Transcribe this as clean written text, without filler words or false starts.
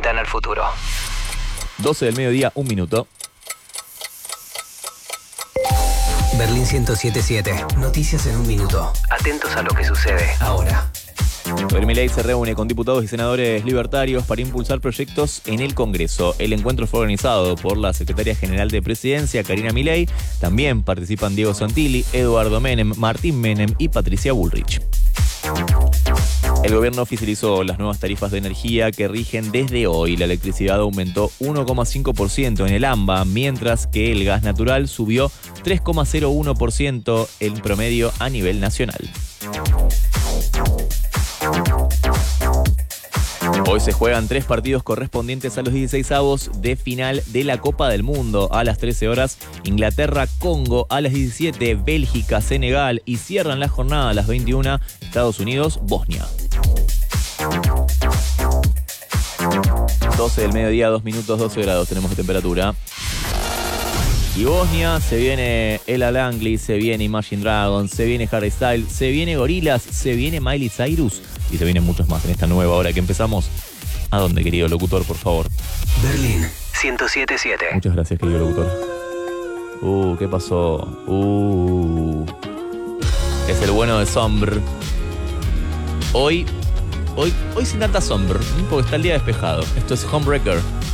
Ventana al Futuro. 12 del mediodía, 1 minuto. Berlín 107.7. Noticias en 1 minuto. Atentos a lo que sucede ahora. Javier Milei se reúne con diputados y senadores libertarios para impulsar proyectos en el Congreso. El encuentro fue organizado por la secretaria general de Presidencia, Karina Milei. También participan Diego Santilli, Eduardo Menem, Martín Menem y Patricia Bullrich. El gobierno oficializó las nuevas tarifas de energía que rigen desde hoy. La electricidad aumentó 1,5% en el AMBA, mientras que el gas natural subió 3,01% en promedio a nivel nacional. Hoy se juegan 3 partidos correspondientes a los 16avos de final de la Copa del Mundo. A las 13 horas, Inglaterra-Congo. A las 17, Bélgica-Senegal. Y cierran la jornada a las 21, Estados Unidos-Bosnia. 12 del mediodía, 2 minutos, 12 grados tenemos de temperatura. Y Bosnia, se viene Ella Langley, se viene Imagine Dragons, se viene Harry Styles, se viene Gorillaz, se viene Miley Cyrus y se vienen muchos más en esta nueva hora que empezamos. ¿A dónde, querido locutor, por favor? Berlín 107.7. Muchas gracias, querido locutor. ¿Qué pasó? Es el bueno de Sombr. Hoy sin tanta Sombr, porque está el día despejado. Esto es Homebreaker.